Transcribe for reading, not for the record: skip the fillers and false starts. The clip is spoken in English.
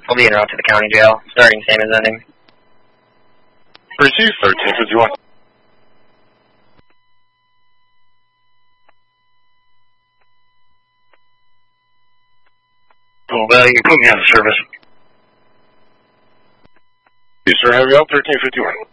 We'll be en route to the county jail, starting same as ending. Receive 1351. Well, you put me out of service. Yes, sir. Have you out 1351?